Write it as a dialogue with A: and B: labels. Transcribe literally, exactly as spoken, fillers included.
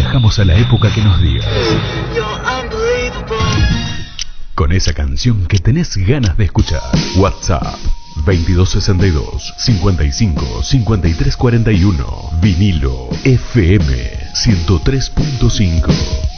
A: Viajamos a la época que nos digas. Con esa canción que tenés ganas de escuchar. WhatsApp veintidós sesenta y dos, cincuenta y cinco, cincuenta y tres cuarenta y uno. Vinilo F M ciento tres punto cinco.